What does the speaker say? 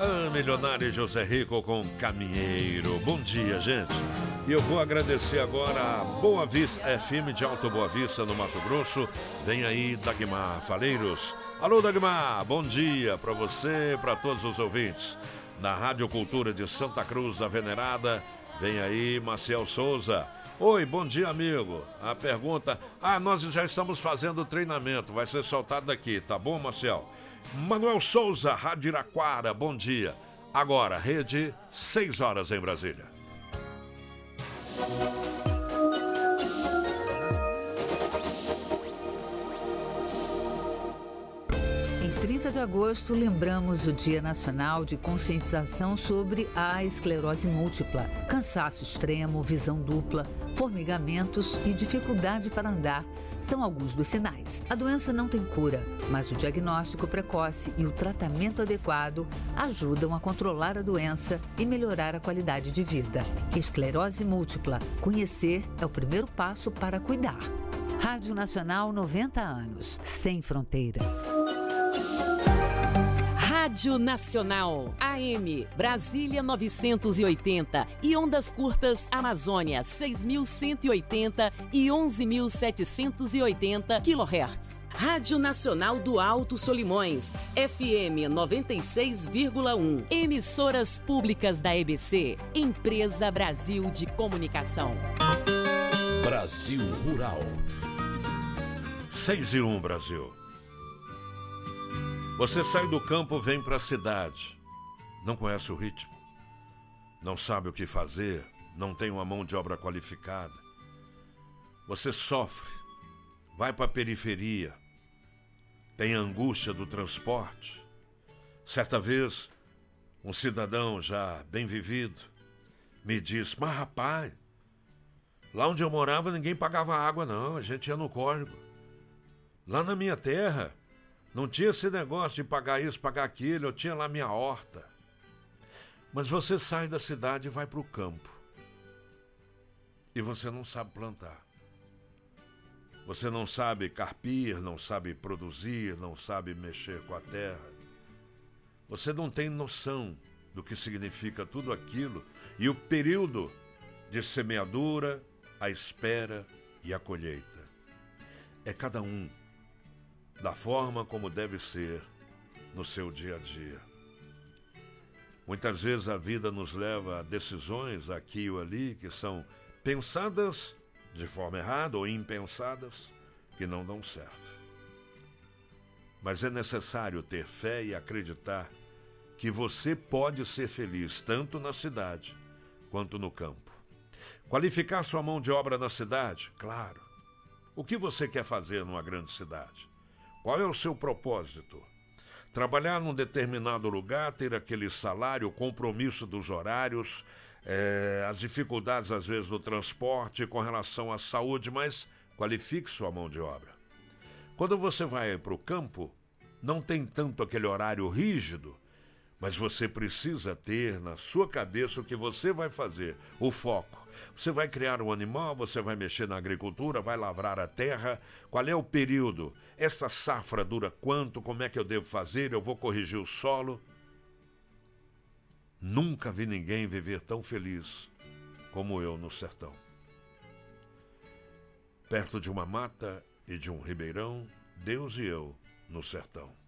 Milionário José Rico com Caminheiro. Bom dia, gente. E eu vou agradecer agora a Boa Vista FM de Alto Boa Vista, no Mato Grosso. Vem aí Dagmar Faleiros. Alô, Dagmar, bom dia para você, para todos os ouvintes. Na Rádio Cultura de Santa Cruz da Venerada, vem aí Maciel Souza. Oi, bom dia, amigo. A pergunta... nós já estamos fazendo o treinamento, vai ser soltado daqui, tá bom, Maciel? Manuel Souza, Rádio Iraquara, bom dia. Agora, rede, 6 horas em Brasília. Em 30 de agosto, lembramos o Dia Nacional de Conscientização sobre a Esclerose Múltipla, cansaço extremo, visão dupla, formigamentos e dificuldade para andar. São alguns dos sinais. A doença não tem cura, mas o diagnóstico precoce e o tratamento adequado ajudam a controlar a doença e melhorar a qualidade de vida. Esclerose múltipla. Conhecer é o primeiro passo para cuidar. Rádio Nacional 90 anos. Sem fronteiras. Rádio Nacional, AM, Brasília 980 e ondas curtas Amazônia 6.180 e 11.780 kHz. Rádio Nacional do Alto Solimões, FM 96,1. Emissoras públicas da EBC, Empresa Brasil de Comunicação. Brasil Rural. 6:01, Brasil. Você sai do campo, vem para a cidade. Não conhece o ritmo. Não sabe o que fazer. Não tem uma mão de obra qualificada. Você sofre. Vai para a periferia. Tem a angústia do transporte. Certa vez, um cidadão já bem vivido me disse: mas rapaz, lá onde eu morava ninguém pagava água não, a gente ia no córrego. Lá na minha terra não tinha esse negócio de pagar isso, pagar aquilo, eu tinha lá minha horta. Mas você sai da cidade e vai para o campo. E você não sabe plantar. Você não sabe carpir, não sabe produzir, não sabe mexer com a terra. Você não tem noção do que significa tudo aquilo e o período de semeadura, a espera e a colheita. É cada um da forma como deve ser no seu dia a dia. Muitas vezes a vida nos leva a decisões aqui ou ali que são pensadas de forma errada ou impensadas, que não dão certo. Mas é necessário ter fé e acreditar que você pode ser feliz tanto na cidade quanto no campo. Qualificar sua mão de obra na cidade? Claro. O que você quer fazer numa grande cidade? Qual é o seu propósito? Trabalhar num determinado lugar, ter aquele salário, o compromisso dos horários, as dificuldades às vezes do transporte com relação à saúde, mas qualifique sua mão de obra. Quando você vai para o campo, não tem tanto aquele horário rígido, mas você precisa ter na sua cabeça o que você vai fazer, o foco. Você vai criar um animal, você vai mexer na agricultura, vai lavrar a terra. Qual é o período? Essa safra dura quanto? Como é que eu devo fazer? Eu vou corrigir o solo? Nunca vi ninguém viver tão feliz como eu no sertão. Perto de uma mata e de um ribeirão, Deus e eu no sertão.